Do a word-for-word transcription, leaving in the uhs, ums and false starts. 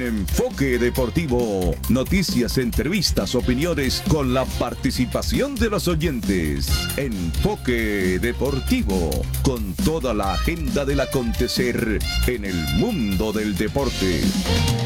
en Enfoque Deportivo. Noticias, entrevistas, opiniones con la participación de los oyentes. Enfoque Deportivo, con toda la agenda del acontecer en el mundo del deporte.